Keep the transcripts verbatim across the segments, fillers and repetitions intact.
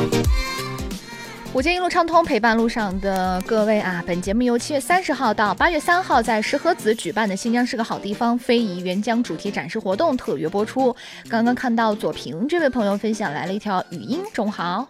午间一路畅通，陪伴路上的各位啊！本节目由七月三十号到八月三号在石河子举办的新疆是个好地方非遗援疆主题展示活动特约播出。刚刚看到左平这位朋友分享来了一条语音，中午好。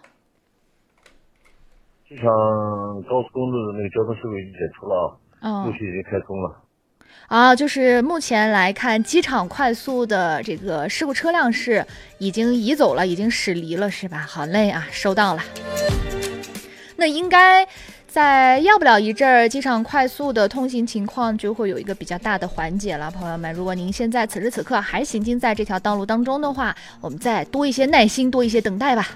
机场高速公路的那个交通事故已经解除了啊，陆续已经开通了。 啊，就是目前来看，机场快速的这个事故车辆是已经移走了，已经驶离了，是吧？好嘞啊，收到了。那应该在要不了一阵儿，机场快速的通行情况就会有一个比较大的缓解了，朋友们。如果您现在此时此刻还行经在这条道路当中的话，我们再多一些耐心，多一些等待吧。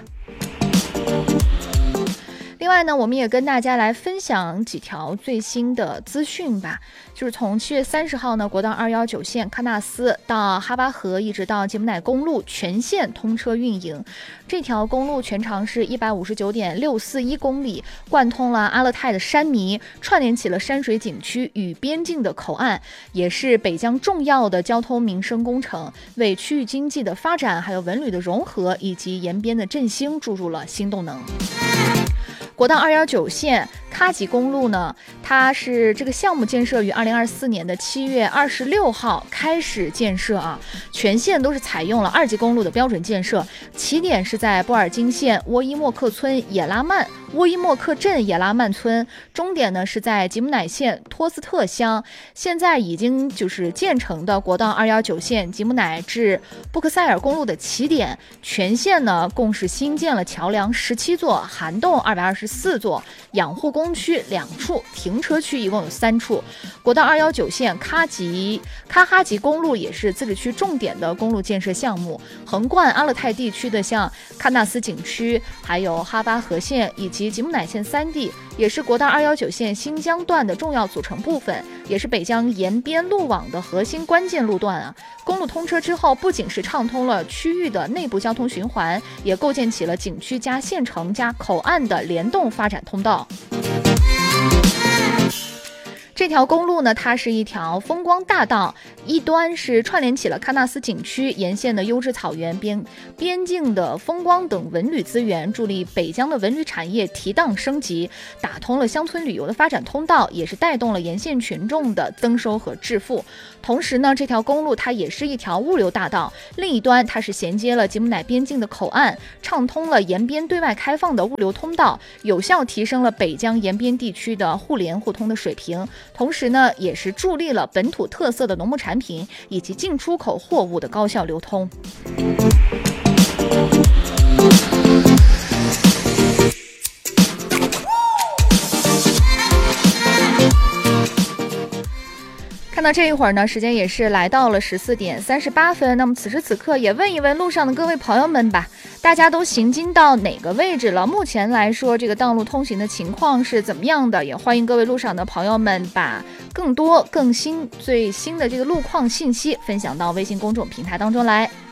另外呢，我们也跟大家来分享几条最新的资讯吧。就是从七月三十号呢，国道二一九线喀纳斯到哈巴河，一直到吉姆乃公路全线通车运营。这条公路全长是一百五十九点六四一公里，贯通了阿勒泰的山迷，串联起了山水景区与边境的口岸，也是北疆重要的交通民生工程，为区域经济的发展、还有文旅的融合以及沿边的振兴注入了新动能。国道二一九线喀吉公路呢，它是这个项目建设于二零二四年的七月二十六号开始建设啊，全线都是采用了二级公路的标准建设，起点是在布尔津县沃伊莫克村野拉曼沃伊莫克镇野拉曼村，终点呢是在吉姆乃县托斯特乡。现在已经就是建成的国道二一九线吉姆乃至布克塞尔公路的起点，全线呢共是新建了桥梁十七座，涵洞二百二十四座，养护工区两处，停车区一共有三处。国道二一九线喀吉喀哈吉公路也是自治区重点的公路建设项目，横贯阿勒泰地区的像喀纳斯景区，还有哈巴河县以及吉姆乃县三地，也是国道二一九线新疆段的重要组成部分，也是北疆沿边路网的核心关键路段啊。公路通车之后，不仅是畅通了区域的内部交通循环，也构建起了景区加县城加口岸的联动发展通道。这条公路呢，它是一条风光大道，一端是串联起了喀纳斯景区沿线的优质草原、边边境的风光等文旅资源，助力北疆的文旅产业提档升级，打通了乡村旅游的发展通道，也是带动了沿线群众的增收和致富。同时呢，这条公路它也是一条物流大道，另一端它是衔接了吉姆乃边境的口岸，畅通了沿边对外开放的物流通道，有效提升了北疆沿边地区的互联互通的水平。同时呢，也是助力了本土特色的农牧产品以及进出口货物的高效流通。看到这一会儿呢，时间也是来到了十四点三十八分。那么此时此刻也问一问路上的各位朋友们吧，大家都行经到哪个位置了？目前来说，这个道路通行的情况是怎么样的？也欢迎各位路上的朋友们把更多更新最新的这个路况信息分享到微信公众平台当中来。